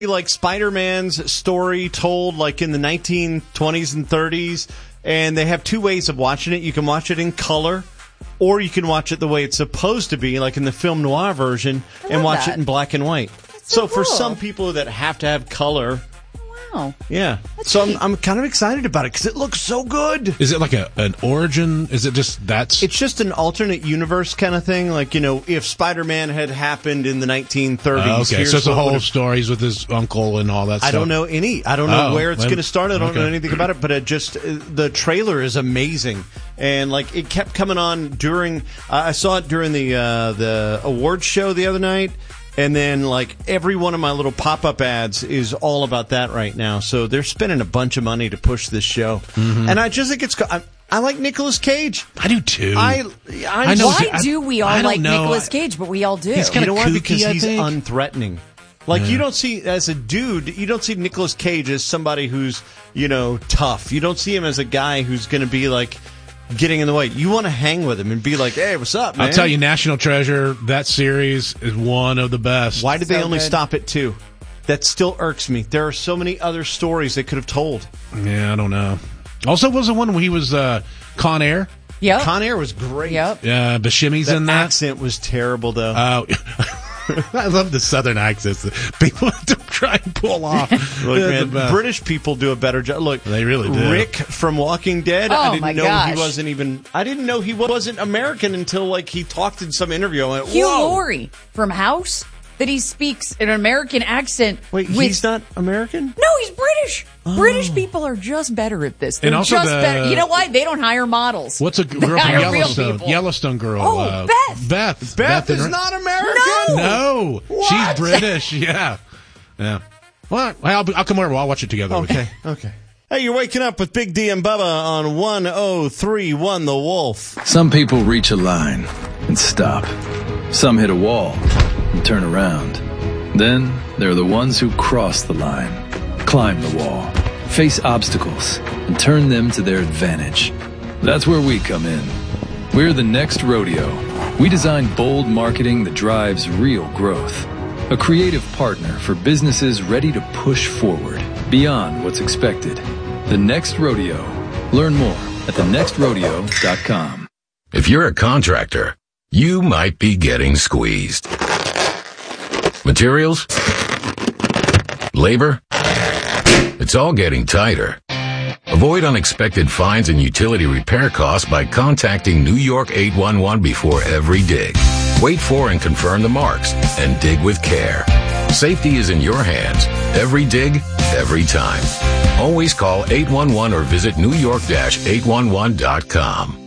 like Spider-Man's story told like in the 1920s and 30s, and they have two ways of watching it. You can watch it in color, or you can watch it the way it's supposed to be, like in the film noir version, and watch it in black and white. So for some people that have to have color... Wow. Yeah. So I'm kind of excited about it because it looks so good. Is it like an origin? Is it just that's... It's just an alternate universe kind of thing. Like, if Spider-Man had happened in the 1930s. Okay, so it's the whole stories with his uncle and all that stuff. I don't know where it's going to start. I don't know anything about it, but the trailer is amazing. And, like, it kept coming on during... I saw it during the awards show the other night. And then, like, every one of my little pop-up ads is all about that right now. So they're spending a bunch of money to push this show. Mm-hmm. And I just think I like Nicolas Cage. I do, too. Why do we all like Nicolas Cage, but we all do? He's kind of kooky, because he's unthreatening. Like, you don't see, as a dude, you don't see Nicolas Cage as somebody who's, tough. You don't see him as a guy who's going to be, like... getting in the way. You want to hang with him and be like, hey, what's up, man? I'll tell you, National Treasure, that series is one of the best. Why did they only stop at 2? That still irks me. There are so many other stories they could have told. Yeah, I don't know. Also, was the one where he was Con Air? Yeah. Con Air was great. Yep. Yeah, Buscemi's in that. The accent was terrible, though. I love the southern accents that people try and pull off. Look, man, British people do a better job. Look, they really do. Rick from Walking Dead. I didn't know he wasn't American until like he talked in some interview. I went, Hugh Laurie from House, that he speaks in an American accent. Wait, he's not American? No, he's British. Oh. British people are just better at this. They're also just better. You know why? They don't hire models. What's a girl from Yellowstone? Yellowstone girl. Oh, Beth. Beth is not American. No. She's British. Yeah. Well, I'll come over. I'll watch it together. Okay. Hey, you're waking up with Big D and Bubba on 103.1 The Wolf. Some people reach a line and stop. Some hit a wall and turn around. Then there are the ones who cross the line, climb the wall, face obstacles, and turn them to their advantage. That's where we come in. We're the Next Rodeo. We design bold marketing that drives real growth. A creative partner for businesses ready to push forward beyond what's expected. The Next Rodeo. Learn more at thenextrodeo.com. If you're a contractor, you might be getting squeezed. Materials? Labor? It's all getting tighter. Avoid unexpected fines and utility repair costs by contacting New York 811 before every dig. Wait for and confirm the marks and dig with care. Safety is in your hands. Every dig, every time. Always call 811 or visit NewYork-811.com.